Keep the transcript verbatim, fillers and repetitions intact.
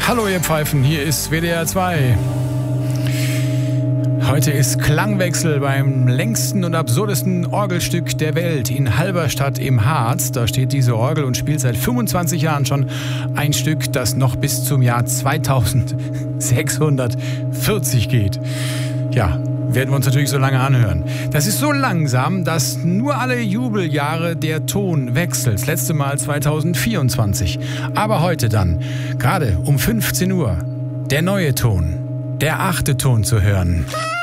Hallo ihr Pfeifen, hier ist W D R zwei. Heute ist Klangwechsel beim längsten und absurdesten Orgelstück der Welt in Halberstadt im Harz. Da steht diese Orgel und spielt seit fünfundzwanzig Jahren schon ein Stück, das noch bis zum Jahr zweitausendsechshundertvierzig geht. Ja, werden wir uns natürlich so lange anhören. Das ist so langsam, dass nur alle Jubeljahre der Ton wechselt. Das letzte Mal zweitausendvierundzwanzig. Aber heute dann, gerade um fünfzehn Uhr, der neue Ton, der achte Ton zu hören.